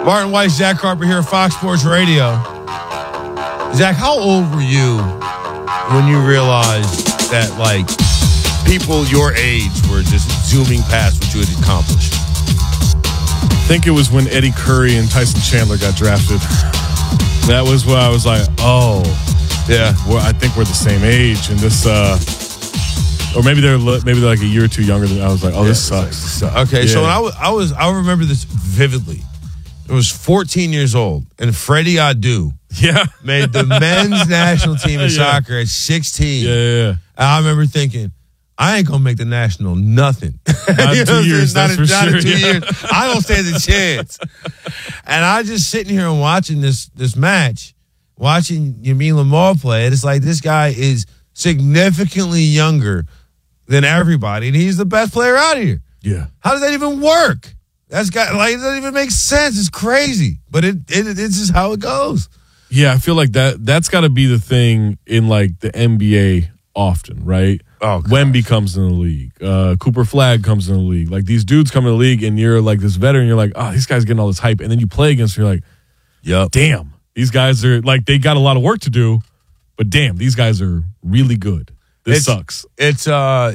Martin Weiss, Zach Carper here, Fox Sports Radio. Zach, how old were you when you realized that, like, people your age were just zooming past what you had accomplished? I think it was when Eddie Curry and Tyson Chandler got drafted. That was when I was like, oh, yeah, well, I think we're the same age. And this, or maybe they're like a year or two younger than I was like, oh, yeah, this sucks. Okay, yeah. So when I remember this vividly. I was 14 years old, and Freddie Adu made the men's national team in soccer at 16. Yeah. And I remember thinking, I ain't going to make the national nothing. Not in 2 years, that's for sure. In 2 years. I don't stand a chance. And I just sitting here and watching this match, watching Yameen Lamar play, and it's like this guy is significantly younger than everybody, and he's the best player out here. Yeah. How does that even work? It doesn't even make sense. It's crazy, but it's just how it goes. Yeah, I feel like that's got to be the thing in like the NBA often, right? Oh, Wemby comes in the league. Cooper Flagg comes in the league. Like these dudes come in the league, and you're like this veteran. You're like, oh, these guys getting all this hype, and then you play against them, you're like, yep, damn, these guys are like they got a lot of work to do, but damn, these guys are really good. This sucks. It's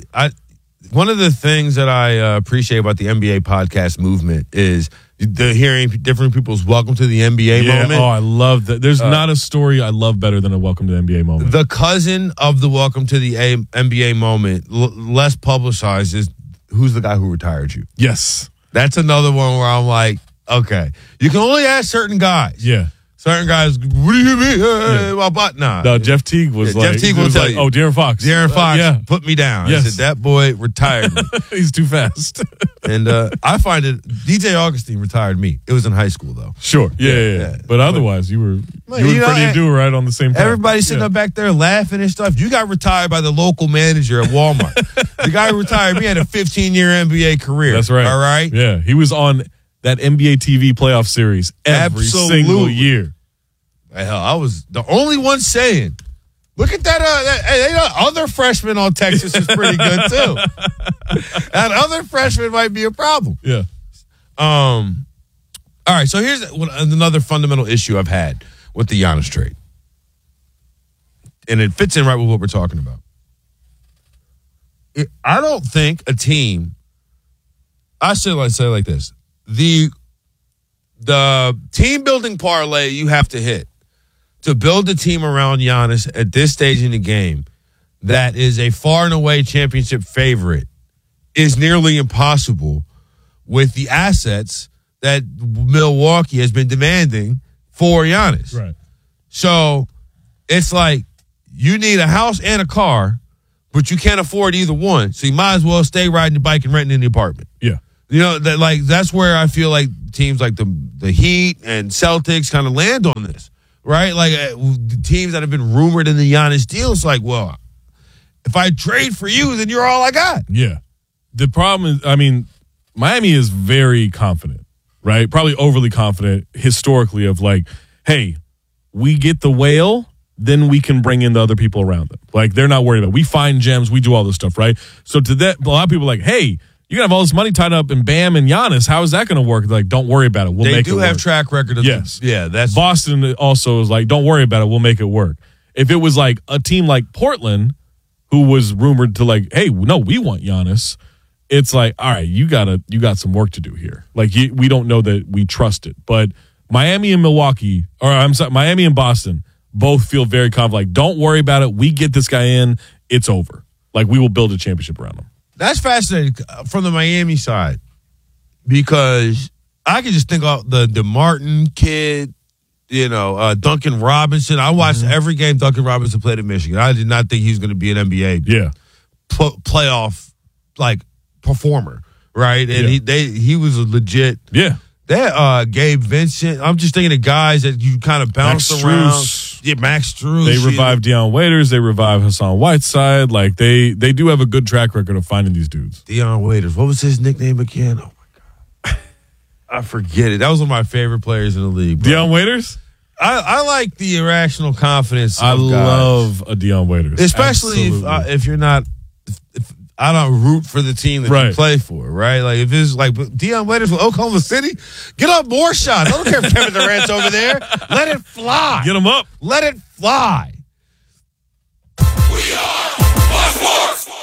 one of the things that I appreciate about the NBA podcast movement is the hearing different people's welcome to the NBA moment. Oh, I love that. There's not a story I love better than a welcome to the NBA moment. The cousin of the welcome to the NBA moment, less publicized, is who's the guy who retired you. Yes. That's another one where I'm like, okay, you can only ask certain guys. Yeah. Certain guys, what do you mean? Nah. No, Jeff Teague was like, Jeff Teague will tell you. Oh, De'Aaron Fox. De'Aaron Fox put me down. Yes. I said, that boy retired me. He's too fast. And I find it, DJ Augustine retired me. It was in high school, though. Sure. Yeah. But otherwise, you were Freddie Adu right on the same time. Everybody's sitting up back there laughing and stuff. You got retired by the local manager at Walmart. The guy who retired me had a 15-year NBA career. That's right. All right? Yeah. He was on that NBA TV playoff series every single year. Hell, I was the only one saying, look at that. Other freshman on Texas is pretty good, too. And other freshman might be a problem. Yeah. All right, so here's another fundamental issue I've had with the Giannis trade. And it fits in right with what we're talking about. I don't think a team, I should say like this, the team building parlay you have to hit to build a team around Giannis at this stage in the game that is a far and away championship favorite is nearly impossible with the assets that Milwaukee has been demanding for Giannis. Right. So it's like you need a house and a car, but you can't afford either one. So you might as well stay riding the bike and renting in the apartment. Yeah. You know, that's where I feel like teams like the Heat and Celtics kind of land on this. Right? Like the teams that have been rumored in the Giannis deal, it's like, well, if I trade for you, then you're all I got. Yeah. The problem is, I mean, Miami is very confident, right? Probably overly confident historically of like, hey, we get the whale, then we can bring in the other people around them. Like they're not worried about it. We find gems, we do all this stuff, right? So to that, a lot of people are like, hey, you can have all this money tied up in Bam and Giannis. How is that going to work? Like, don't worry about it. We'll make it work. They do have track record of yes. Yeah, that's Boston also is like, don't worry about it. We'll make it work. If it was like a team like Portland, who was rumored to like, hey, no, we want Giannis. It's like, all right, you got some work to do here. Like, we don't know that we trust it. But Miami and Milwaukee, or I'm sorry, Miami and Boston, both feel very confident. Like, don't worry about it. We get this guy in. It's over. Like, we will build a championship around him. That's fascinating from the Miami side because I can just think of the Martin kid, Duncan Robinson. I watched every game Duncan Robinson played at Michigan. I did not think he was going to be an NBA playoff like performer, right? And he was a legit. Yeah. That Gabe Vincent. I'm just thinking of guys that you kind of bounce around. Yeah, Max Strus. They revived Deion Waiters. They revived Hassan Whiteside. Like they do have a good track record of finding these dudes. Deion Waiters. What was his nickname again? Oh my god, I forget it. That was one of my favorite players in the league. Bro. Deion Waiters. I like the irrational confidence. I love a Deion Waiters, especially if you're not. I don't root for the team that you play for, right? Like if it's like Deion Waiters with Oklahoma City, get up more shots. I don't care if Kevin Durant's over there. Let it fly. Get him up. Let it fly. We are Fox Sports.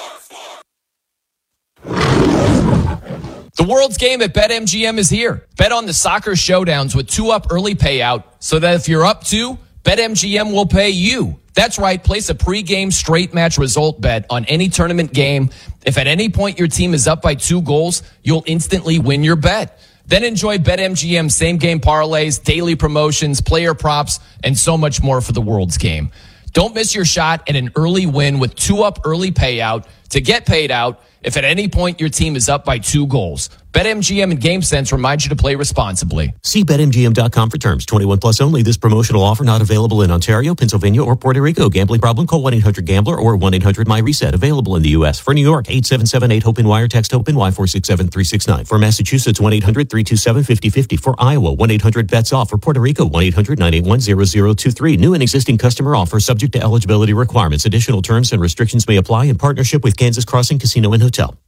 The World's Game at BetMGM is here. Bet on the soccer showdowns with 2-up early payout so that if you're up 2, BetMGM will pay you. That's right. Place a pregame straight match result bet on any tournament game. If at any point your team is up by 2 goals, you'll instantly win your bet. Then enjoy BetMGM same-game parlays, daily promotions, player props, and so much more for the World's Game. Don't miss your shot at an early win with 2-up early payout to get paid out if at any point your team is up by 2 goals. BetMGM and GameSense remind you to play responsibly. See BetMGM.com for terms. 21 plus only. This promotional offer not available in Ontario, Pennsylvania, or Puerto Rico. Gambling problem? Call 1-800-GAMBLER or 1-800-MyReset. Available in the U.S. For New York, 877-8-HOPE-NY or text HOPE-NY 467-369. For Massachusetts, 1-800-327-5050. For Iowa, 1-800-BETS-OFF. For Puerto Rico, 1-800-981-0023. New and existing customer offer subject to eligibility requirements. Additional terms and restrictions may apply in partnership with Kansas Crossing Casino and Hotel.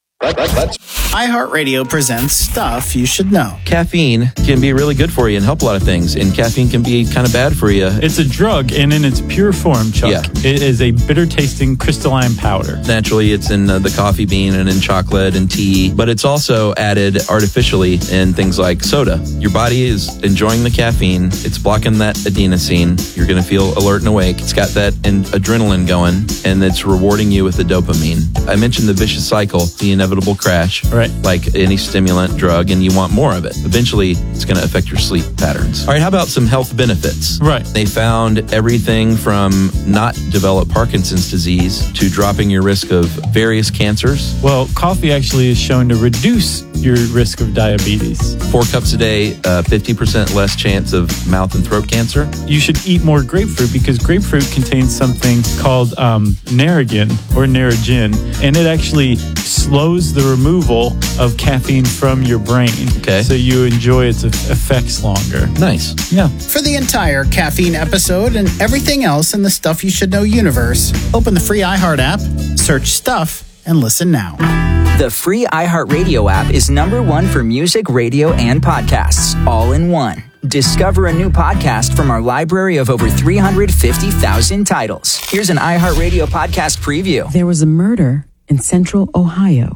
iHeartRadio presents Stuff You Should Know. Caffeine can be really good for you and help a lot of things, and caffeine can be kind of bad for you. It's a drug, and in its pure form, Chuck, Yeah. it is a bitter-tasting crystalline powder. Naturally, it's in the coffee bean and in chocolate and tea, but it's also added artificially in things like soda. Your body is enjoying the caffeine. It's blocking that adenosine. You're going to feel alert and awake. It's got that adrenaline going, and it's rewarding you with the dopamine. I mentioned the vicious cycle, the inevitable crash, right? Like any stimulant drug, and you want more of it. Eventually, it's going to affect your sleep patterns. All right, how about some health benefits? Right. They found everything from not develop Parkinson's disease to dropping your risk of various cancers. Well, coffee actually is shown to reduce your risk of diabetes. 4 cups a day, 50% less chance of mouth and throat cancer. You should eat more grapefruit because grapefruit contains something called Narragin or Narragin, and it actually slows the removal of caffeine from your brain. Okay. So you enjoy its effects longer. Nice. Yeah. For the entire caffeine episode and everything else in the Stuff You Should Know universe, open the free iHeart app, search Stuff, and listen now. The free iHeartRadio app is #1 for music, radio, and podcasts, all in one. Discover a new podcast from our library of over 350,000 titles. Here's an iHeartRadio podcast preview. There was a murder in central Ohio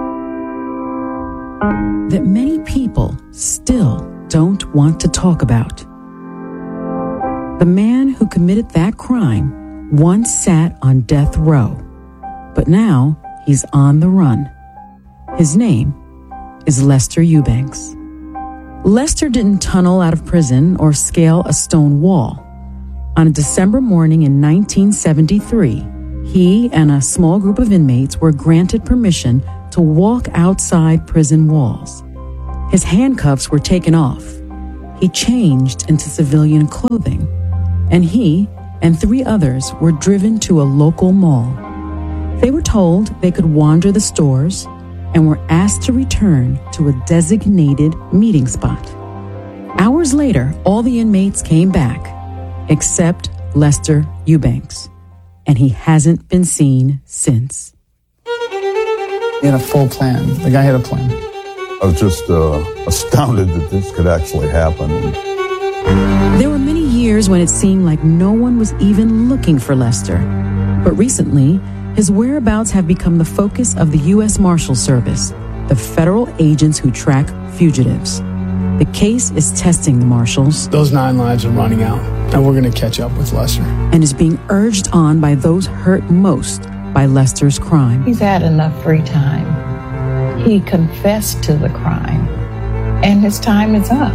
that many people still don't want to talk about. The man who committed that crime once sat on death row, but now he's on the run. His name is Lester Eubanks. Lester didn't tunnel out of prison or scale a stone wall. On a December morning in 1973, he and a small group of inmates were granted permission to walk outside prison walls. His handcuffs were taken off. He changed into civilian clothing, and he and 3 others were driven to a local mall. They were told they could wander the stores and were asked to return to a designated meeting spot. Hours later, all the inmates came back, except Lester Eubanks, and he hasn't been seen since. He had a full plan. The guy had a plan. I was just astounded that this could actually happen. There were many years when it seemed like no one was even looking for Lester. But recently, his whereabouts have become the focus of the U.S. Marshals Service, the federal agents who track fugitives. The case is testing the Marshals. Those 9 lives are running out, and we're going to catch up with Lester. And is being urged on by those hurt most by Lester's crime. He's had enough free time. He confessed to the crime, and his time is up.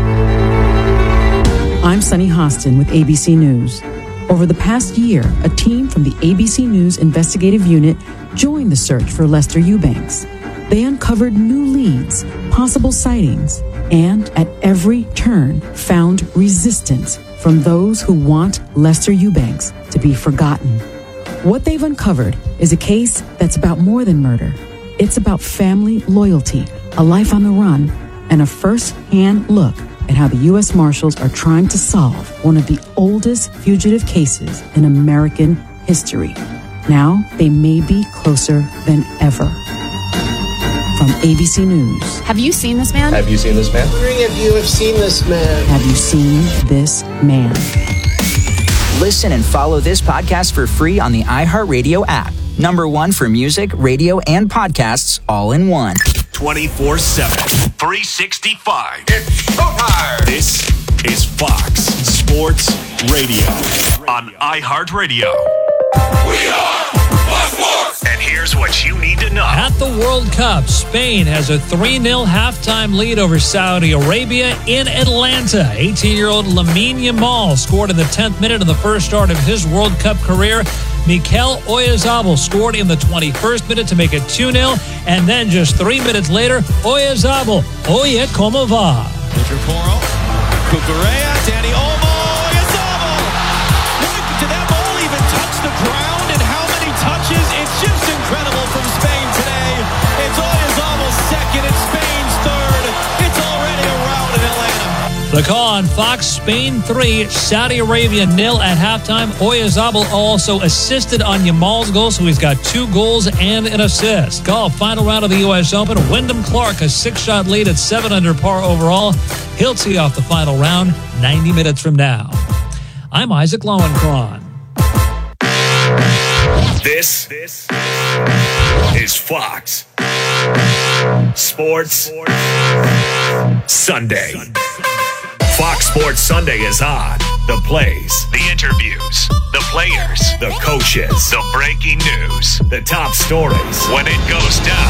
I'm Sunny Hostin with ABC News. Over the past year, a team from the ABC News investigative unit joined the search for Lester Eubanks. They uncovered new leads, possible sightings, and at every turn found resistance from those who want Lester Eubanks to be forgotten. What they've uncovered is a case that's about more than murder. It's about family loyalty, a life on the run, and a first-hand look at how the U.S. Marshals are trying to solve one of the oldest fugitive cases in American history. Now they may be closer than ever. From ABC News, Have you seen this man? Have you seen this man? Wondering if you have seen this man. have you seen this man? Listen and follow this podcast for free on the iHeartRadio app. #1 for music, radio, and podcasts all in one. 24/7. 365. It's showtime. This is Fox Sports Radio on iHeartRadio. We are Fox Sports. And here's what you need to know. At the World Cup, Spain has a 3-0 halftime lead over Saudi Arabia in Atlanta. 18-year-old Lamine Yamal scored in the 10th minute of the first start of his World Cup career. Mikel Oyarzabal scored in the 21st minute to make it 2-0. And then just 3 minutes later, Oyarzabal, oye como va. Pedro Porro, Cucurella, Dani Olmo, Oyarzabal. Did that ball even touch the ground? And how many touches? It's just incredible from Spain today. It's Oyarzabal's second and Spain's third. It's already a rout in Atlanta. The call on Fox, Spain 3, Saudi Arabia 0 at halftime. Oyarzabal also assisted on Yamal's goal, so he's got 2 goals and an assist. Golf, final round of the U.S. Open. Wyndham Clark, a 6-shot lead at 7 under par overall. He'll tee off the final round 90 minutes from now. I'm Isaac Lowenkron. This is Fox Sports Sunday. Fox Sports Sunday is on. The plays, the interviews, the players, the coaches, the breaking news, the top stories. When it goes down,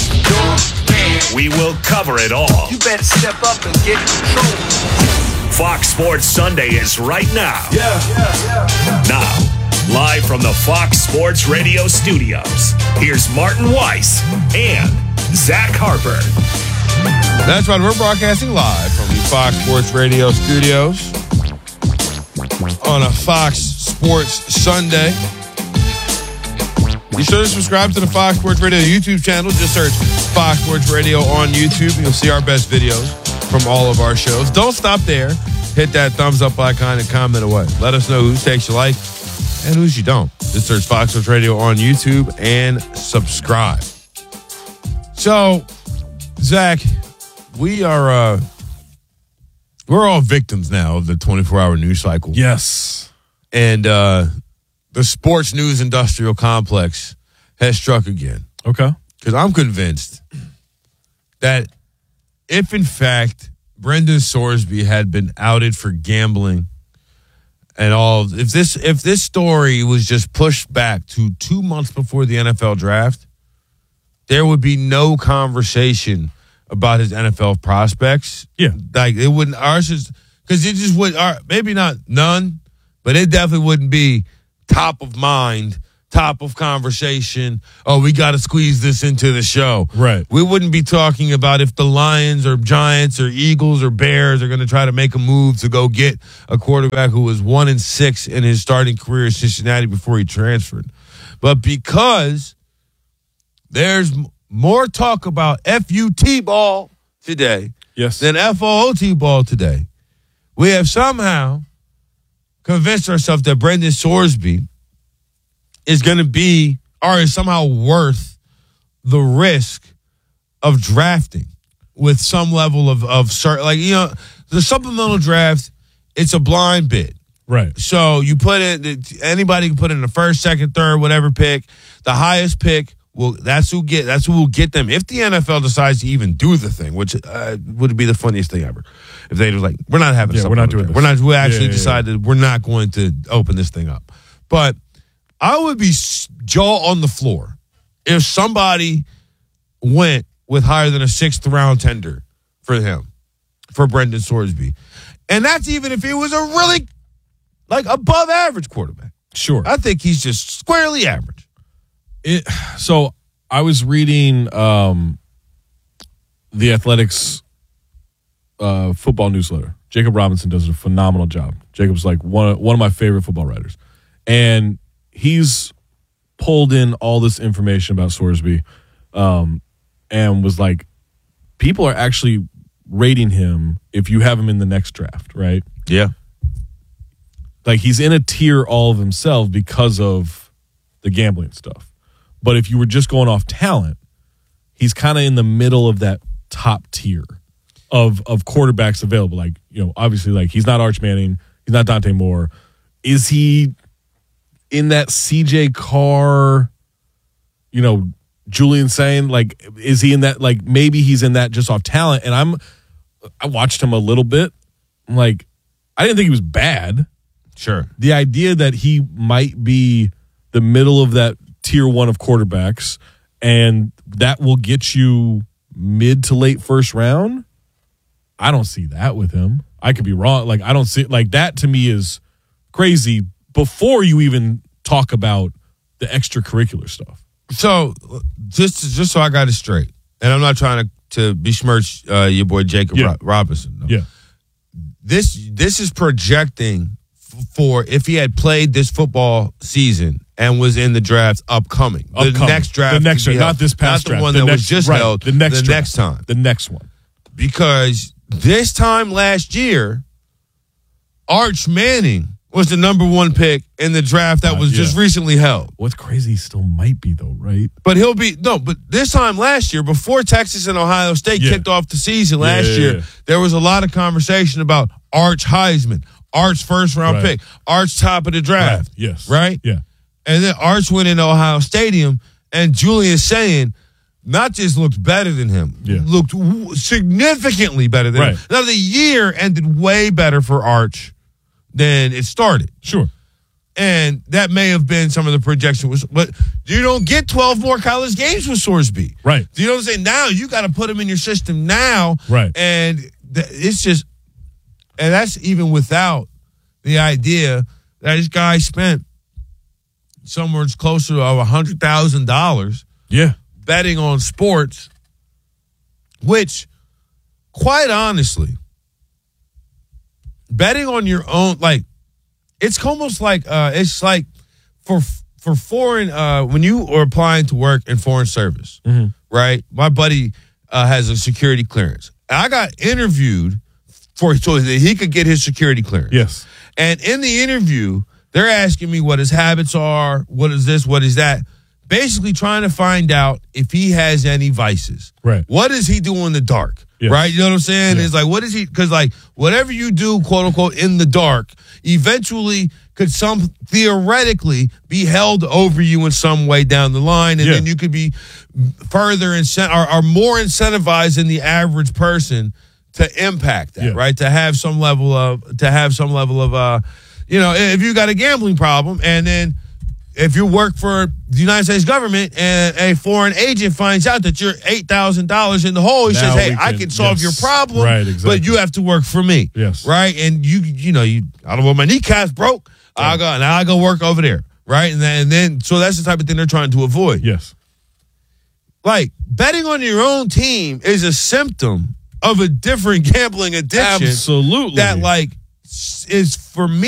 we will cover it all. You better step up and get control. Fox Sports Sunday is right now. Now, live from the Fox Sports Radio studios, here's Martin Weiss and Zach Harper. That's right. We're broadcasting live from the Fox Sports Radio studios on a Fox Sports Sunday. Be sure to subscribe to the Fox Sports Radio YouTube channel. Just search Fox Sports Radio on YouTube. You'll see our best videos from all of our shows. Don't stop there. Hit that thumbs up icon and comment away. Let us know whose takes you like and whose you don't. Just search Fox Sports Radio on YouTube and subscribe. So, Zach, we're all victims now of the 24-hour news cycle. Yes. And the sports news industrial complex has struck again. Okay. Because I'm convinced that if, in fact, Brendan Sorsby had been outed for gambling and all, if this story was just pushed back to 2 months before the NFL draft, there would be no conversation about his NFL prospects. Yeah. Like, it wouldn't, ours is, because it just would, maybe not none, but it definitely wouldn't be top of mind, top of conversation. Oh, we got to squeeze this into the show. Right. We wouldn't be talking about if the Lions or Giants or Eagles or Bears are going to try to make a move to go get a quarterback who was 1-6 in his starting career in Cincinnati before he transferred. But because there's more talk about FUT ball today than FOOT ball today, we have somehow convinced ourselves that Brendan Sorsby is going to be, or is somehow worth the risk of drafting with some level of certain, like, you know, the supplemental draft, it's a blind bid. Right. So you put it, anybody can put in the first, second, third, whatever pick. The highest pick, that's who will get them. If the NFL decides to even do the thing, which would be the funniest thing ever, if they were like, we're not having, we're not doing this. We actually decided we're not going to open this thing up. But I would be jaw on the floor if somebody went with higher than a 6th round tender for him, for Brendan Sorsby, and that's even if he was a really like above average quarterback. Sure, I think he's just squarely average. So I was reading the Athletics football newsletter. Jacob Robinson does a phenomenal job. Jacob's like one of my favorite football writers. And he's pulled in all this information about Sorsby and was like, people are actually rating him if you have him in the next draft, right? Yeah. Like, he's in a tier all of himself because of the gambling stuff. But if you were just going off talent, he's kind of in the middle of that top tier of quarterbacks available. Like, obviously, like, he's not Arch Manning, he's not Dante Moore. Is he in that CJ Carr, Julian saying, like, is he in that, like, maybe he's in that just off talent? And I watched him a little bit. I'm like, I didn't think he was bad. Sure. The idea that he might be the middle of that tier one of quarterbacks and that will get you mid to late first round, I don't see that with him. I could be wrong. Like, I don't see, like, that to me is crazy before you even talk about the extracurricular stuff. So just so I got it straight, and I'm not trying to besmirch your boy Jacob Robinson. No. Yeah. This is projecting for if he had played this football season and was in the draft upcoming. The next draft. The next draft, not this past draft. Not the one that was just held. The next time. The next one. Because this time last year, Arch Manning was the number one pick in the draft that was just recently held. What's crazy still might be, though, right? But but this time last year, before Texas and Ohio State kicked off the season last year, there was a lot of conversation about Arch Heisman, Arch first-round pick, Arch top of the draft. Right. Yes. Right? Yeah. And then Arch went into Ohio Stadium, and Julian saying not just looked better than him, looked significantly better than him. Now, the year ended way better for Arch than it started. Sure. And that may have been some of the projection. But you don't get 12 more college games with Sorsby. Right. You know what I'm saying? Now you got to put him in your system now. Right. And it's just, and that's even without the idea that this guy spent somewhere closer to $100,000 betting on sports, which, quite honestly, betting on your own, like, it's almost like it's like for foreign when you are applying to work in foreign service, right? My buddy has a security clearance. I got interviewed so that he could get his security clearance. Yes. And in the interview, they're asking me what his habits are, what is this, what is that, basically trying to find out if he has any vices. Right. What does he do in the dark? Yes. Right? You know what I'm saying? Yeah. It's like, what is he? Because, like, whatever you do, quote unquote, in the dark, eventually could theoretically be held over you in some way down the line. And then you could be further or more incentivized than the average person to impact that, right? To have some level of, if you got a gambling problem and then if you work for the United States government and a foreign agent finds out that you're $8,000 in the hole, he says, hey, I can solve your problem, but you have to work for me. Yes. Right? And I don't know, my kneecaps broke. I go work over there. Right? And then, so that's the type of thing they're trying to avoid. Yes. Like, betting on your own team is a symptom of a different gambling addiction. Absolutely. That, like, is, for me,